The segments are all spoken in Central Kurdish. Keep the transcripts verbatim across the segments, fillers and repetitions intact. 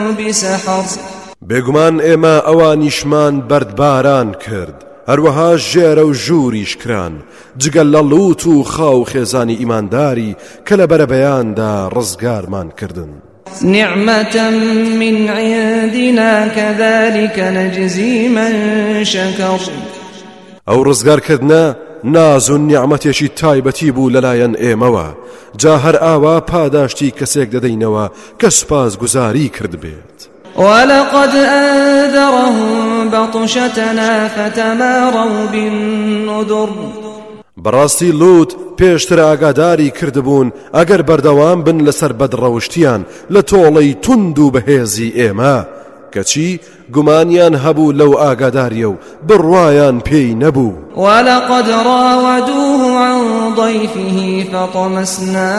بسحر بێگومان ئێمە ئەوانیشمان بەردباران کرد هەروەها ژێرە و ژووریش کران جگەل لە لووت و خاو خێزانی ئیمانداری کە لە بەرەبەیاندا ڕزگارمان کردن. نعمة من عندنا كذلك نجزي من شكر ئەو ڕزگارکردنە ناز و نیعمەتێکی تایبەتی بوو لەلایەن ئێمەوە جا هەر ئاوا پاداشتی کەسێک دەدەینەوە کە سوپاس گوزاری کرد بێت. ولقد أنذرهم بطشتنا فتماروا بالنذر بەڕاستی لوت پێشتر ئاگاداری کردبوون ئەگەر بەردەوام بن لەسەر بەدڕەوشتیان لە تۆڵەی توند و بەهێزی ئێمە کەچی گومانیان هەبوو لەو ئاگاداریە و بڕوایان پێی نەبوو. ولقد راودوه عن ضيفه فطمسنا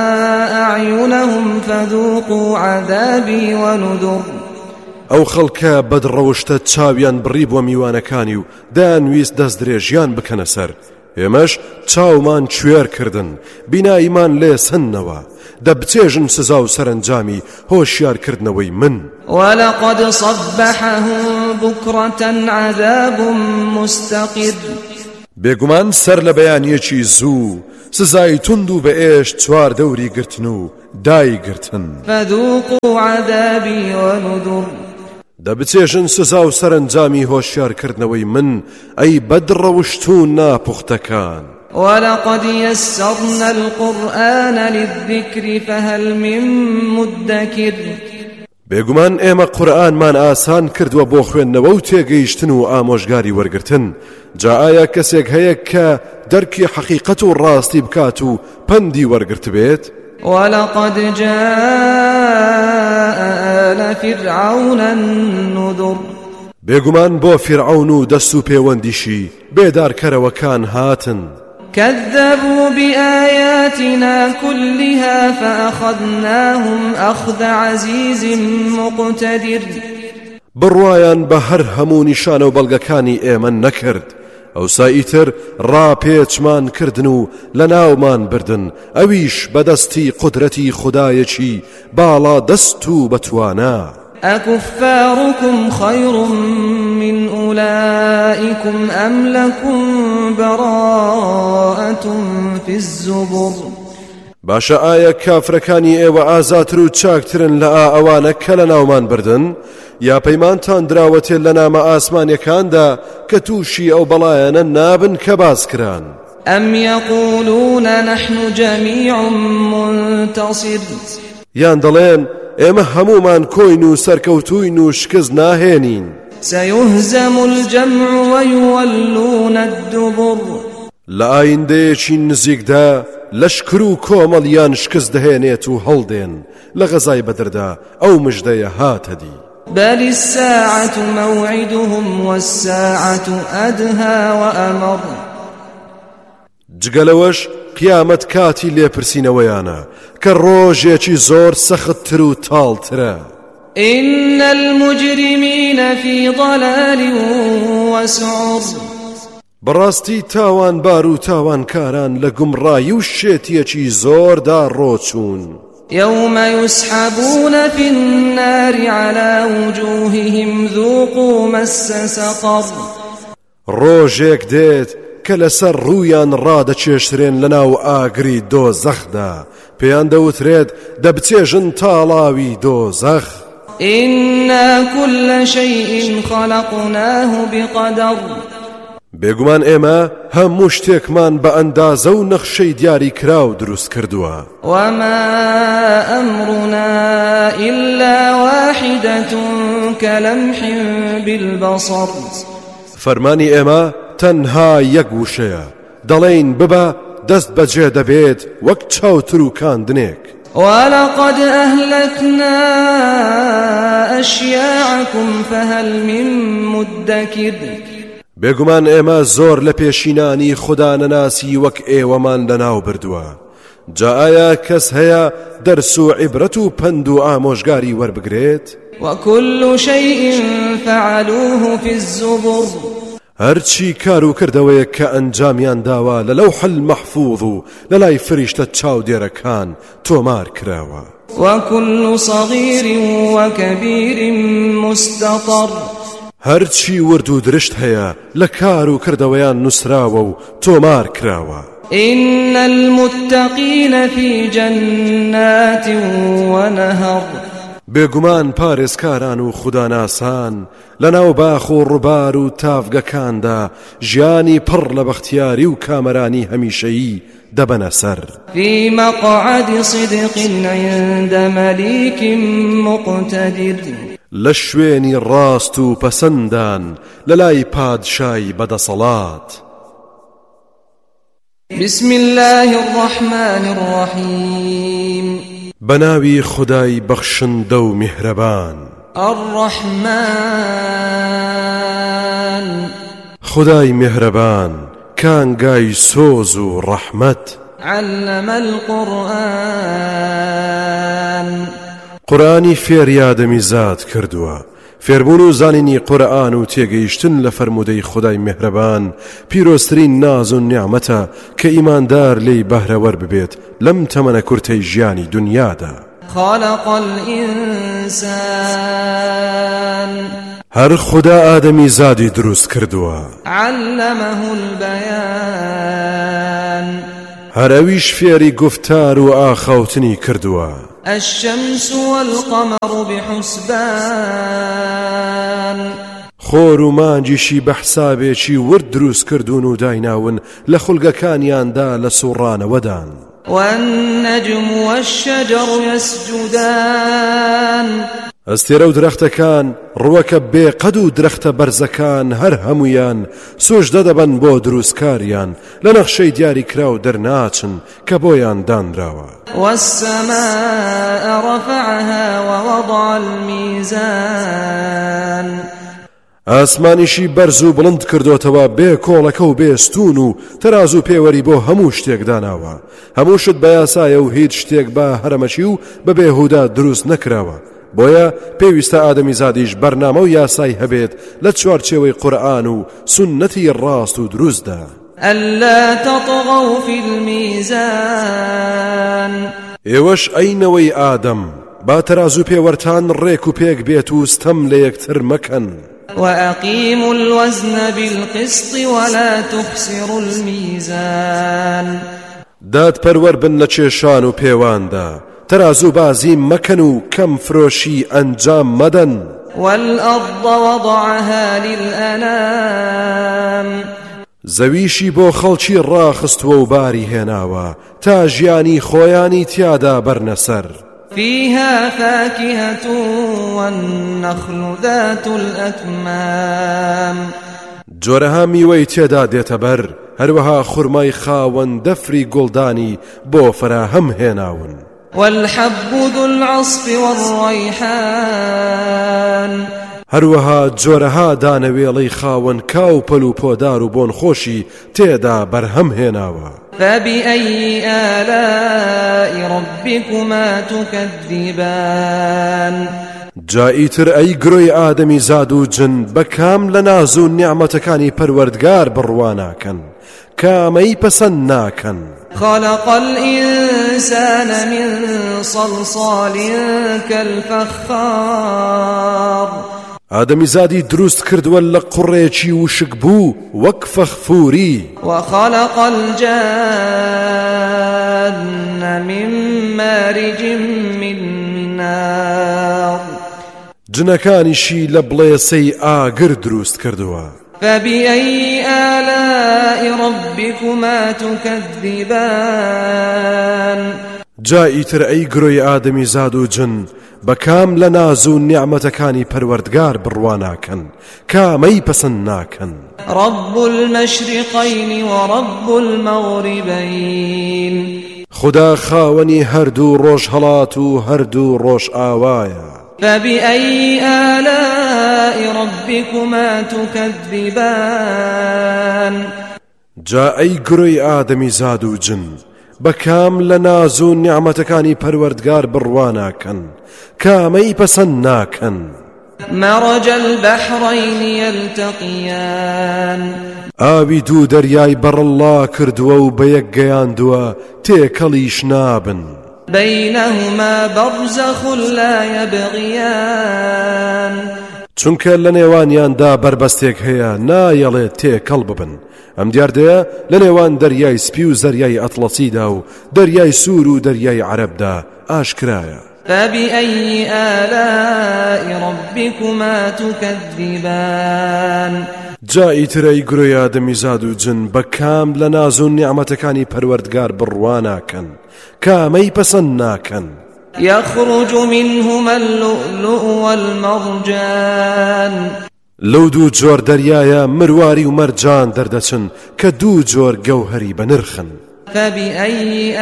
أعينهم فذوقوا عذابي ونذر ئەو خەڵکە بەدڕەوشتە چاویان بڕی بۆ میوانەکانی و دایانویست دەست درێژیان بکەنە سەر ئێمەش چاومان کوێر کردن بیناییمان لێ سنەوە دەبچێژن سزا و سەرنجامی هۆشیارکردنەوەی من. ولقد صبحهم بكرة عذاب مستقر بێگومان سەر لە بەیانیەکی زوو سزای تند و بەئێش چوار دەوری گرتن و دایگرتن. فذوقوا عذابي ونذر دەبچێژن سزا و سەرنجامی هۆشیارکردنەوەی من ئەی بەدڕەوشت و ناپوختەکان. ولقد يسرنا القرآن للذكر فهل من مدكر بێگومان ئێمە قورئانمان ئاسان کردووە بۆ خوێندنەوە و تێگەیشتن و ئامۆژگاری وەرگرتن جا ئایا کەسێک هەیە کە دەرکی حەقیقەت و ڕاستی بکات و پەندی وەرگرت بێت؟ ولقد جاء آل فرعون النذر بێگومان بۆ فرعون و دەست و پەیوەندیشی بێدارکەرەوەکان هاتن. كذبوا بآياتنا كلها فأخذناهم أخذ عزيز مقتدر بڕوایان بە هەر هەموو نیشانە و بەڵگەکانی ئێمە نەکرد ئەوسا ئیتر ڕاپێچمان کردن و لە ناومان بردن ئەویش بەدەستی قودرەتی خودایەکی باڵا دەست و بەتوانە. أكفاركم خير من أولئكم أم لكم براءة في الزبر باشە ئایا کافرەکانی ئێوە ئازاتر و چاکترن لە ئەوانە کە لە ناومان بردن یا پەیمانتان دراوەتێ لە نامە ئاسمانیەکاندا کە تووشی ئەو بەڵایەنە نابن کە باس کران. أم يقولون نحن جميع منتصر یان دەڵێن ئێمە هەمومان کۆین و سەرکەوتوین و شکست ناهێنین. سيهزم الجمع ويولون الدبر لە ئایندەیەکی نزیکدا لەشکر و کۆمەڵیان شکست دەهێنێت و هەڵدێن لە غەزای بەدردا ئەو مژدەیە هاتەدی. بل الساعة موعدهم والساعة أدهى وأمر جگەلەوەش قیامەت کاتی لێپرسینەوەیانە کە ڕۆژێکی زۆر سەختتر و تاڵترە. إن المجرمين في ضلال وسعر بەڕاستی تاوانبار و تاوانکاران لە گومڕایی و شێتیەکی زۆردا ڕۆچوون. يوم يسحبون في النار على وجوههم ذوقوا مس سقر ڕۆژێک دێت کە لەسەر ڕوویان ڕادەچێشترێن لەناو ئاگری دۆزەخدا پێیان دەوترێت دەبچێژن تاڵاوی دۆزەخ. إنا كل شيء خلقناه بقدر بێگومان ئێمە هەموو شتێکمان بە ئەندازە و نەخشەی دیاری کراو دروست کردووە. وما أمرنا إلا واحدة كلمح بالبصر فەرمانی ئێمە تەنها یەک وشەیە دەڵێین ببە دەست بەجێ دەبێت وەک چاوتر و کاندنێک. ولقد أهلكنا أشياعكم فهل من مدكر بێگومان ئێمە زۆر لە پێشینانی خوددا نەناسی وەک ئێوەمان لەناو بردووە جا ئایا کەس هەیە دەرس و عیبرەت و پند و ئامۆژگاری وەربگرێت؟ وكل شيء فعلوه في الزبر هەرچی کار و کردەوەیە کە ئەنجامیان داوە لە لەوح المەحفوظ و لەلای فریشتە چاودێرەکان تۆمار کراوە. وكل صغير وكبير مستطر هەرچی ورد و درشت هەیە لە کار و کردەوەیان نووسراوە و تۆمار کراوە. إن المتقين في جنات ونهر بێگومان پارێزکاران و خوداناسان لەناو باخ و ڕووبار و تافگەکاندا ژیانی پڕ لە بەختیاری و کامەرانی هەمیشەیی دەبەنە سەر. في مقعد صدق عند مليك مقتدر لە شوێنی ڕاست و پەسەندان لەلای پادشای بەدەسەڵات. بسم الله الرحمن الرحيم بناوي خداي بخشن دو مهربان. الرحمن خداي مهربان كان جاي سوزو رحمت. علم القرآن قرآني فير يادمي زاد كردوا فێربوون و زانینی قورئان و تێگەیشتن لە فەرموودەی خدای میهرەبان پیرۆسترین ناز و نیعمەتە کە ئیماندار لێی بەهرەوەر ببێت لەم تەمەنە کورتەی ژیانی دنیادا. خلق الإنسان هەر خدا ئادەمی زادی دروست کردووە. علمه البيان هەر ئەویش فێری گفتار و ئاخەوتنی کردووە. الشمس والقمر بحسبان خۆر و مانجیشی بە حسابێکی ورد دروست کردوون و دایناون لە خولگەکانیاندا لە سوڕانەوەدان. والنجم والشجر يسجدان ئەستێرە و درەختەکان ڕووەکە بێقەد و درەختە بەرزەکان هەر هەمویان سۆژدە دەبەن بۆ دروستکاریان لە نەخشەی دیاری کرا و دەرناچن کە بۆیان دانراوە. والسماء رفعها ووضع الميزان ئاسمانیشی بەرز و بڵند کردوتەوە بێ کۆڵەکە و بێستون و تەراز و پێوەری بۆ هەموو شتێک داناوە. هەموو شت بە یاسایە و هیچ شتێک بە هەرەمەچی و بە بێهودا دروست نەکراوە. بۆیە پێویستە ئادەمی زادیش بەرنامە و یاسای هەبێت لە چوارچێوەی قورئان و سونەتی ڕاست و دروستدا. ألا تطغوا في الميزان ئێوەش ئەینەوەی ئادەم با تەراز و پێوەرتان ڕێک و پێک بێت و ستەم لە یەکتر مەکەن. وأقيموا الوزن بالقسط ولا تخسروا الميزان داد پەروەر بن لە کێشان و پێواندا تەراز و بازی مەکەن و کەم فرۆشی ئەنجام مەدەن. والأرض وضعها للأنام زەویشی بۆ خەڵکی ڕاخستووە و باری هێناوە تا ژیانی خۆیانی تیادا بەرنەسەر. فيها فاكهة والنخل ذات الأكمام جۆرەها میوەی تێدا دێتە بەر هەروەها خوڕمای خاوەن دەفری گوڵدانی بۆ فراهەم هێناون. والحب ذو العصف والريحان هەروەها جۆرەها دانەوێڵەی خاوەن کاو پەل و پۆدار و بۆن خۆشی تێدا بەرهەم هێناوە. فبأي آلاء ربكما تكذبان جائیتر ئەی گرۆی ئادەمی زاد و جن بە کام لە ناز و نیعمەتەکانی پەروەردگار بڕواناکەن کامەی پەسەند ناکەن. خلق الإنسان من صلصال كالفخار ئادەمی زادی دروست کردووە لە قوڕێکی وشک بوو وەک فەخفوری. وخلق الجان من مارج من نار جنەکانیشی لە بڵێسەی ئاگر دروست کردووە. فبأي آلاء ربكما تكذبان جائیتر ئەی گرۆی ئادەمی زاد و جن بەکام لە ناز و نیعمەتەکانی پەروەردگار بڕواناکەن کامەی پەسەند ناکەن. رب المشرقين ورب المغربين خدا خاوەنی هەردوو ڕۆژ هەڵات و هەردوو ڕۆژ ئاوایە. فبأي آلاء ربكما تكذبان جا ئەی گرۆی ئادەمی زاد و جن بەکام لە ناز و نیعمەتەکانی پەروەردگار بڕواناکەن کامەی پەسەند ناکەن. مرج البحرين يلتقيان ئاوی دوو دەریای بەڕەڵا کردووە و بە یەک گەیاندووە تێکەڵیش نابن بينهما برزخ لا يبغيان چونکە لە نێوانیاندا بربەستێک هەیە نایەڵێت تێکەڵ ببن ئەم دیاردەیە لە نێوان دەریای سپی و زەریای ئەتڵەسیدا و دەریای سوور و دەریای عەرەبدا ئاشکرایە. فبأي آلاء ربكما تكذبان جایی ترەی گرۆی ئادەمیزاد و جن بە کام لە ناز و نیعمەتەکانی پەروەردگار بڕوا ناکەن کامەی پەسەند ناکەن. يخرج منهما اللؤلؤ والمرجان لەو دوو جۆر دەریایە مرواری و مەرجان دەردەچن کە دوو جۆر گەوهەری بەنرخن. فبأي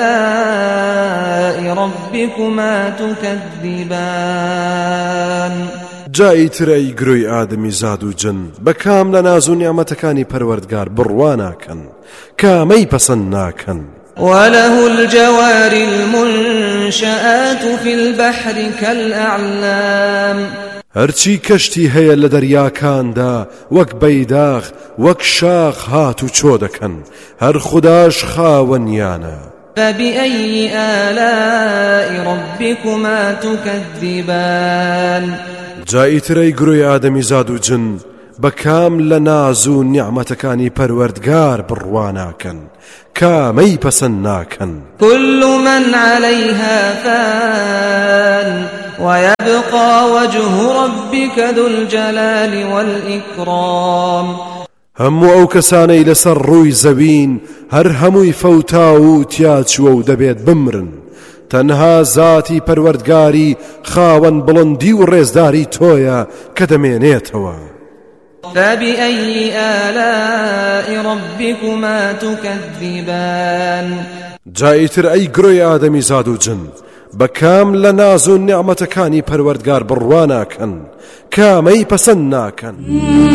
آلاء ربكما تكذبان جایی ترەی گرۆی ئادەمیزاد و جن بە کام لە ناز و نیعمەتەکانی پەروەردگار بڕوا ناکەن کامەی پەسەند ناکەن. وله الجوار المنشآت في البحر كالأعلام هەرچی کەشتی هەیە لە دەریاکاندا وەک بەیداغ وەک شاخ هات و چۆ دەکەن هەر خوداش خاوەنیانە. فبأي آلاء ربكما تكذبان جایی ترەی گرۆی ئادەمیزاد و جن بە کام لە ناز و نیعمەتەکانی پەروەردگار بڕوا ناکەن کامەی پەسەند ناکەن. كل من عليها فان ويبقى وجه ربك ذو الجلال والإكرام هەموو ئەو کەسانەی لەسەر ڕووی زەوین هەر هەمووی فەوتا و تیاچووە و دەبێت بمرن تەنها زاتی پەروەردگاری خاوەن بڵندی و ڕێزداری تۆیە کە دەمێنێتەوە. فبأي آلاء ربكما تكذبان جایی تر ئەی گرۆی ئادەمیزاد و جن بە کام لە ناز و نیعمەتەکانی پەروەردگار بڕوا ناکەن کامەی پەسەند ناکەن.